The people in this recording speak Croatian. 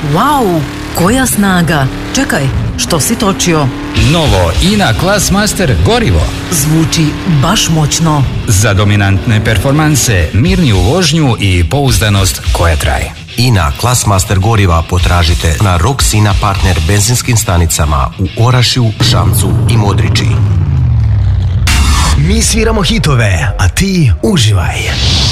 Wow, koja snaga! Čekaj, što si točio? Novo INA Classmaster gorivo. Zvuči baš moćno. Za dominantne performanse, mirniju vožnju i pouzdanost koja traje. INA Classmaster goriva potražite na Roxina partner benzinskim stanicama u Orašju, Šamcu i Modriči. Mi sviramo hitove, a ti uživaj.